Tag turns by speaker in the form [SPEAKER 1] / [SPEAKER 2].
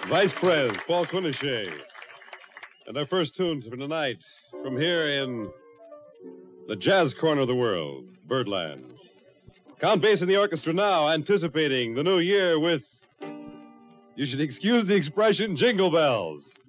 [SPEAKER 1] Vice Pres, Paul Quinochet. And our first tunes for tonight from here in the jazz corner of the world, Birdland. Count Basie in the orchestra now, anticipating the new year with, you should excuse the expression, jingle bells.